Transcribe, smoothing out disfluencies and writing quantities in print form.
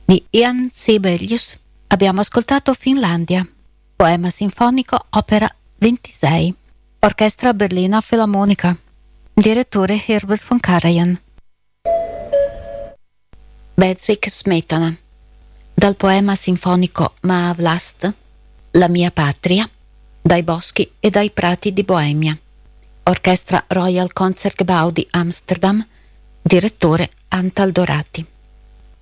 Di Ian Sibelius abbiamo ascoltato Finlandia, poema sinfonico opera 26, Orchestra Berlina Filarmonica, direttore Herbert von Karajan. Bedřich Smetana, dal poema sinfonico Ma Vlast, La mia patria, dai boschi e dai prati di Boemia, Orchestra Royal Concertgebouw di Amsterdam, direttore Antal Dorati.